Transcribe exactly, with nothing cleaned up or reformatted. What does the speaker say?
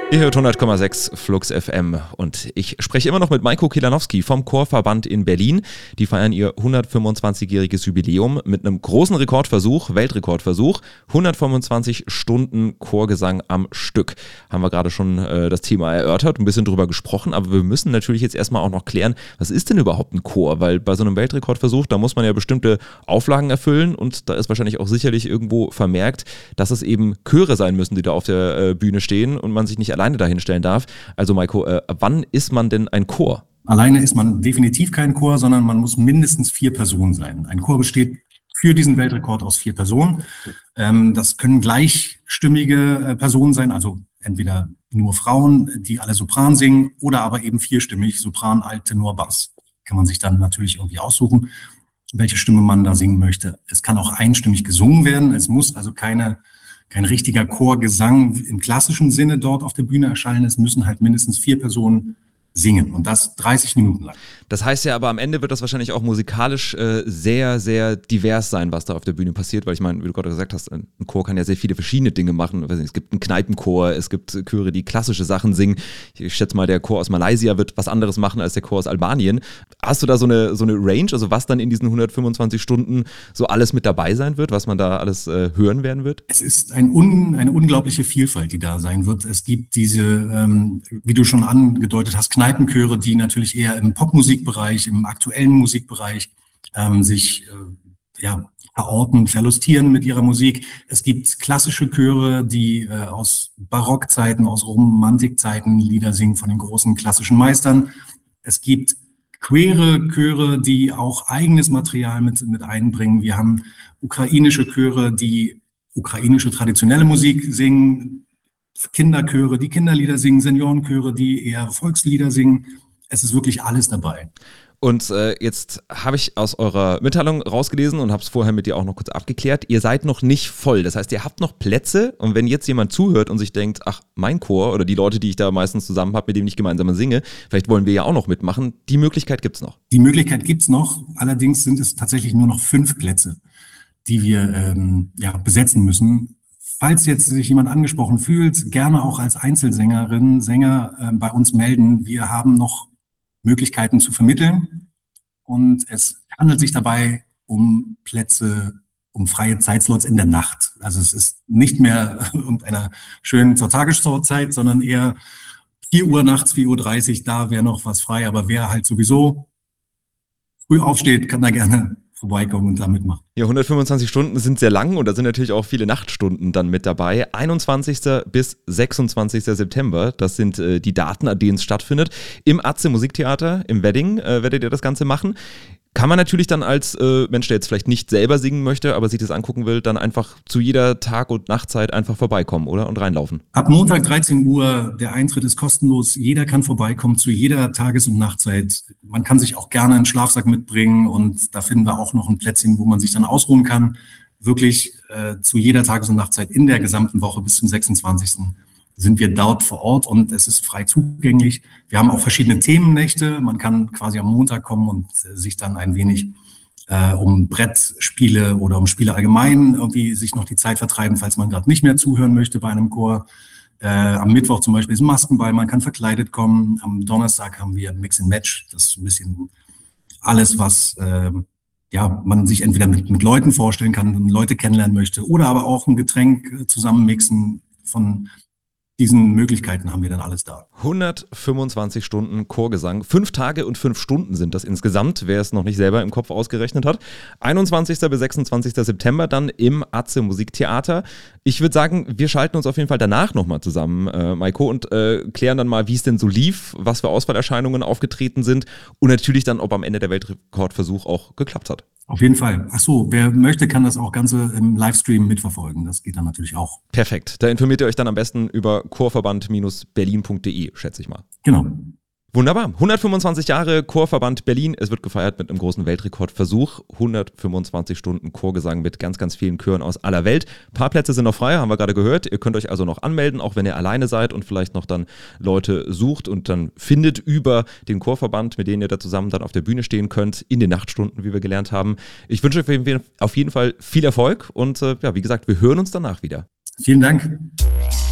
Ihr hört hundert Komma sechs Flux F M und ich spreche immer noch mit Majko Kilanowski vom Chorverband in Berlin. Die feiern ihr hundertfünfundzwanzigjähriges Jubiläum mit einem großen Rekordversuch, Weltrekordversuch, hundertfünfundzwanzig Stunden Chorgesang am Stück. Haben wir gerade schon äh, das Thema erörtert, ein bisschen drüber gesprochen, aber wir müssen natürlich jetzt erstmal auch noch klären, was ist denn überhaupt ein Chor? Weil bei so einem Weltrekordversuch, da muss man ja bestimmte Auflagen erfüllen und da ist wahrscheinlich auch sicherlich irgendwo vermerkt, dass es eben Chöre sein müssen, die da auf der äh, Bühne stehen und man sich nicht alleine dahin stellen darf. Also Majko, äh, wann ist man denn ein Chor? Alleine ist man definitiv kein Chor, sondern man muss mindestens vier Personen sein. Ein Chor besteht für diesen Weltrekord aus vier Personen. Ähm, das können gleichstimmige äh, Personen sein, also entweder nur Frauen, die alle Sopran singen, oder aber eben vierstimmig, Sopran, Alt, Tenor, Bass. Kann man sich dann natürlich irgendwie aussuchen, welche Stimme man da singen möchte. Es kann auch einstimmig gesungen werden. Es muss also keine kein richtiger Chorgesang im klassischen Sinne dort auf der Bühne erscheinen. Es müssen halt mindestens vier Personen singen und das dreißig Minuten lang. Das heißt ja aber am Ende wird das wahrscheinlich auch musikalisch äh, sehr, sehr divers sein, was da auf der Bühne passiert, weil ich meine, wie du gerade gesagt hast, ein Chor kann ja sehr viele verschiedene Dinge machen. Ich weiß nicht, es gibt einen Kneipenchor, es gibt Chöre, die klassische Sachen singen. Ich schätze mal, der Chor aus Malaysia wird was anderes machen als der Chor aus Albanien. Hast du da so eine, so eine Range, also was dann in diesen hundertfünfundzwanzig Stunden so alles mit dabei sein wird, was man da alles äh, hören werden wird? Es ist ein un, eine unglaubliche Vielfalt, die da sein wird. Es gibt diese, ähm, wie du schon angedeutet hast, Kneipenchöre, die natürlich eher im Popmusikbereich, im aktuellen Musikbereich ähm, sich äh, ja, verorten, verlustieren mit ihrer Musik. Es gibt klassische Chöre, die äh, aus Barockzeiten, aus Romantikzeiten Lieder singen von den großen klassischen Meistern. Es gibt queere Chöre, die auch eigenes Material mit, mit einbringen. Wir haben ukrainische Chöre, die ukrainische traditionelle Musik singen, Kinderchöre, die Kinderlieder singen, Seniorenchöre, die eher Volkslieder singen. Es ist wirklich alles dabei. Und äh, jetzt habe ich aus eurer Mitteilung rausgelesen und habe es vorher mit dir auch noch kurz abgeklärt. Ihr seid noch nicht voll. Das heißt, ihr habt noch Plätze und wenn jetzt jemand zuhört und sich denkt, ach, mein Chor oder die Leute, die ich da meistens zusammen habe, mit denen ich gemeinsam singe, vielleicht wollen wir ja auch noch mitmachen. Die Möglichkeit gibt's noch. Die Möglichkeit gibt's noch. Allerdings sind es tatsächlich nur noch fünf Plätze, die wir ähm, ja, besetzen müssen. Falls jetzt sich jemand angesprochen fühlt, gerne auch als Einzelsängerin, Sänger äh, bei uns melden. Wir haben noch Möglichkeiten zu vermitteln und es handelt sich dabei um Plätze, um freie Zeitslots in der Nacht. Also es ist nicht mehr irgendeiner schönen zur Tageszeit, sondern eher vier Uhr nachts, vier Uhr dreißig, da wäre noch was frei. Aber wer halt sowieso früh aufsteht, kann da gerne vorbeikommen und da mitmachen. Ja, hundertfünfundzwanzig Stunden sind sehr lang und da sind natürlich auch viele Nachtstunden dann mit dabei. einundzwanzigster bis sechsundzwanzigster September, das sind äh, die Daten, an denen es stattfindet. Im Atze Musiktheater, im Wedding, äh, werdet ihr das Ganze machen. Kann man natürlich dann als äh, Mensch, der jetzt vielleicht nicht selber singen möchte, aber sich das angucken will, dann einfach zu jeder Tag- und Nachtzeit einfach vorbeikommen, oder? Und reinlaufen. Ab Montag dreizehn Uhr, der Eintritt ist kostenlos. Jeder kann vorbeikommen zu jeder Tages- und Nachtzeit. Man kann sich auch gerne einen Schlafsack mitbringen und da finden wir auch noch ein Plätzchen, wo man sich dann ausruhen kann. Wirklich äh, zu jeder Tages- und Nachtzeit in der gesamten Woche bis zum sechsundzwanzigsten sind wir dort vor Ort und es ist frei zugänglich. Wir haben auch verschiedene Themennächte. Man kann quasi am Montag kommen und sich dann ein wenig äh, um Brettspiele oder um Spiele allgemein irgendwie sich noch die Zeit vertreiben, falls man gerade nicht mehr zuhören möchte bei einem Chor. Äh, am Mittwoch zum Beispiel ist Maskenball, man kann verkleidet kommen. Am Donnerstag haben wir Mix and Match. Das ist ein bisschen alles, was äh, ja, man sich entweder mit, mit Leuten vorstellen kann, Leute kennenlernen möchte oder aber auch ein Getränk zusammenmixen. Von diesen Möglichkeiten haben wir dann alles da. hundertfünfundzwanzig Stunden Chorgesang. Fünf Tage und fünf Stunden sind das insgesamt, wer es noch nicht selber im Kopf ausgerechnet hat. einundzwanzigster bis sechsundzwanzigster September dann im Atze Musiktheater. Ich würde sagen, wir schalten uns auf jeden Fall danach nochmal zusammen, äh, Majko, und äh, klären dann mal, wie es denn so lief, was für Auswahlerscheinungen aufgetreten sind und natürlich dann, ob am Ende der Weltrekordversuch auch geklappt hat. Auf jeden Fall. Ach so, wer möchte, kann das auch Ganze im Livestream mitverfolgen. Das geht dann natürlich auch. Perfekt. Da informiert ihr euch dann am besten über chorverband berlin punkt de, schätze ich mal. Genau. Wunderbar. hundertfünfundzwanzig Jahre Chorverband Berlin. Es wird gefeiert mit einem großen Weltrekordversuch. hundertfünfundzwanzig Stunden Chorgesang mit ganz, ganz vielen Chören aus aller Welt. Ein paar Plätze sind noch frei, haben wir gerade gehört. Ihr könnt euch also noch anmelden, auch wenn ihr alleine seid und vielleicht noch dann Leute sucht und dann findet über den Chorverband, mit denen ihr da zusammen dann auf der Bühne stehen könnt, in den Nachtstunden, wie wir gelernt haben. Ich wünsche euch auf jeden Fall viel Erfolg und äh, ja, wie gesagt, wir hören uns danach wieder. Vielen Dank.